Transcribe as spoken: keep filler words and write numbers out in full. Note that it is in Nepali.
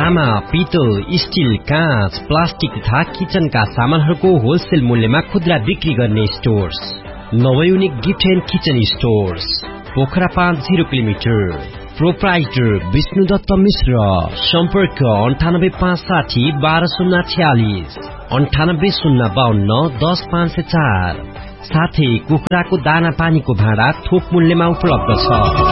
तामा, पितल, स्टील, काँच, प्लास्टिक तथा किचनका सामानहरूको होलसेल मूल्यमा खुद्रा बिक्री गर्ने stores नवयुनिक gift and kitchen stores, Pokhara पाँच zero kilometre. Proprietor Vishnu Dutt मिश्र। सम्पर्क अन्ठानब्बे पाँच साठी बाह्र शून्य छ्यालिस, अन्ठानब्बे शून्य बाहन्न दस पाँच सय चार। साथै कुखुराको दाना पानीको भाँडा थोक मूल्यमा उपलब्ध छ।